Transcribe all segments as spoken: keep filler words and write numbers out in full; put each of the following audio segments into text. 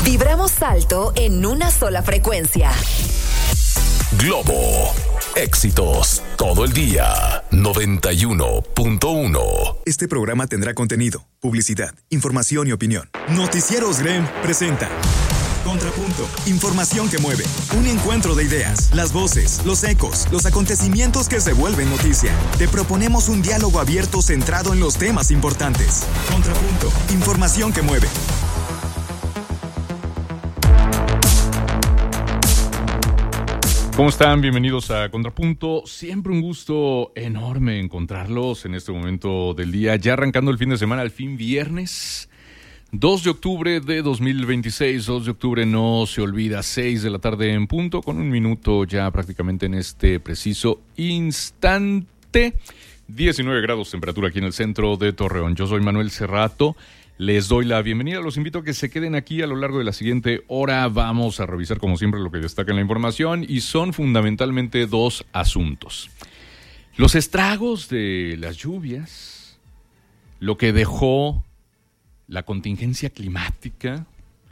Vibramos alto en una sola frecuencia. Globo. Éxitos todo el día. noventa y uno punto uno. Este programa tendrá contenido, publicidad, información y opinión. Noticieros Grem presenta Contrapunto, información que mueve, un encuentro de ideas, las voces, los ecos, los acontecimientos que se vuelven noticia. Te proponemos un diálogo abierto centrado en los temas importantes. Contrapunto, información que mueve. ¿Cómo están? Bienvenidos a Contrapunto. Siempre un gusto enorme encontrarlos en este momento del día, ya arrancando el fin de semana, al fin viernes. dos de octubre de dos mil veintiséis, dos de octubre no se olvida, seis de la tarde en punto, con un minuto ya prácticamente en este preciso instante. diecinueve grados temperatura aquí en el centro de Torreón. Yo soy Manuel Cerrato, les doy la bienvenida, los invito a que se queden aquí a lo largo de la siguiente hora. Vamos a revisar como siempre lo que destaca en la información y son fundamentalmente dos asuntos. Los estragos de las lluvias, lo que dejó la contingencia climática,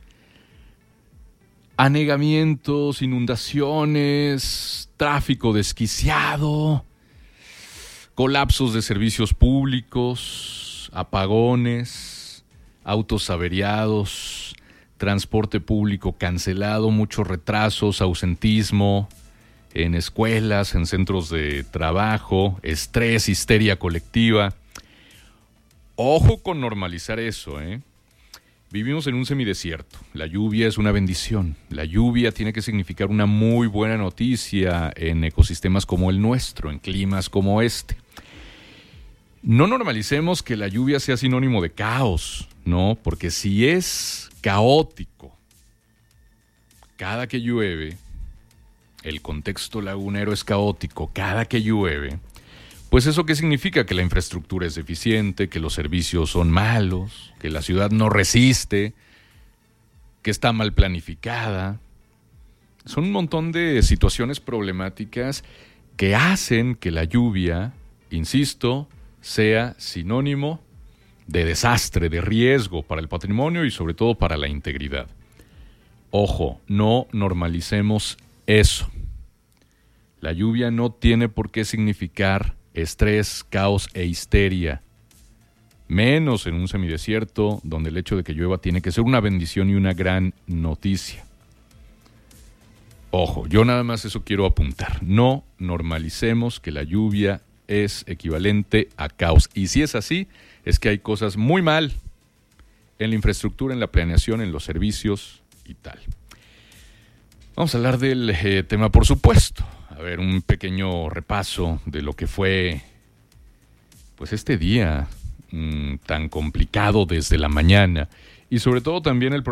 anegamientos, inundaciones, tráfico desquiciado, colapsos de servicios públicos, apagones, autos averiados, transporte público cancelado, muchos retrasos, ausentismo en escuelas, en centros de trabajo, estrés, histeria colectiva. Ojo con normalizar eso, ¿eh? Vivimos en un semidesierto. La lluvia es una bendición. La lluvia tiene que significar una muy buena noticia en ecosistemas como el nuestro, en climas como este. No normalicemos que la lluvia sea sinónimo de caos, ¿no? Porque si es caótico cada que llueve, el contexto lagunero es caótico cada que llueve, pues ¿eso qué significa? Que la infraestructura es deficiente, que los servicios son malos, que la ciudad no resiste, que está mal planificada. Son un montón de situaciones problemáticas que hacen que la lluvia, insisto, sea sinónimo de desastre, de riesgo para el patrimonio y sobre todo para la integridad. Ojo, no normalicemos eso. La lluvia no tiene por qué significar estrés, caos e histeria, menos en un semidesierto donde el hecho de que llueva tiene que ser una bendición y una gran noticia. Ojo, yo nada más eso quiero apuntar. No normalicemos que la lluvia es equivalente a caos. Y si es así, es que hay cosas muy mal en la infraestructura, en la planeación, en los servicios y tal. Vamos a hablar del eh, tema, por supuesto. A ver, un pequeño repaso de lo que fue pues este día mmm, tan complicado desde la mañana y sobre todo también el